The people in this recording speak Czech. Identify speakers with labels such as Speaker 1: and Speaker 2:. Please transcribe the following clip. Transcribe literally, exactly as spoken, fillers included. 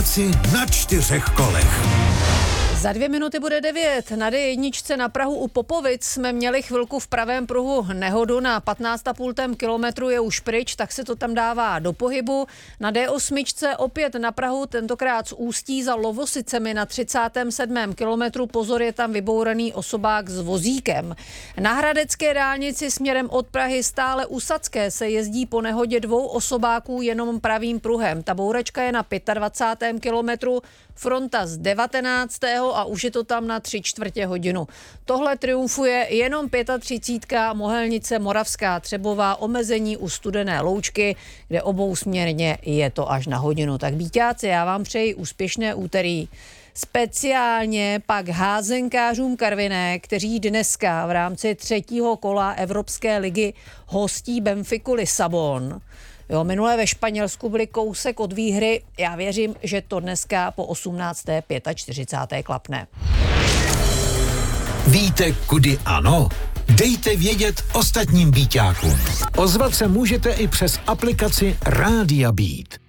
Speaker 1: Byťáci na čtyřech kolech.
Speaker 2: Za dvě minuty bude devět. Na D jedna na Prahu u Popovic jsme měli chvilku v pravém pruhu nehodu. Na patnáct a půl kilometru je už pryč, tak se to tam dává do pohybu. Na D osm opět na Prahu, tentokrát z Ústí za Lovosicemi na třicátém sedmém kilometru. Pozor, je tam vybouraný osobák s vozíkem. Na hradecké dálnici směrem od Prahy stále u Sadské se jezdí po nehodě dvou osobáků jenom pravým pruhem. Ta bouračka je na dvacátém pátém kilometru, fronta z devatenáctého a už je to tam na tři čtvrtě hodinu. Tohle triumfuje jenom třicítka Mohelnice Moravská Třebová, omezení u Studené Loučky, kde obousměrně je to až na hodinu. Tak Byťáci, já vám přeji úspěšné úterý. Speciálně pak házenkářům Karviné, kteří dneska v rámci třetího kola Evropské ligy hostí Benfiku Lisabon. Jo, minule ve Španělsku byli kousek od výhry. Já věřím, že to dneska po osmnácté čtyřicáté páté klapne.
Speaker 1: Víte, kudy ano? Dejte vědět ostatním Byťákům. Ozvat se můžete i přes aplikaci Rádia Být.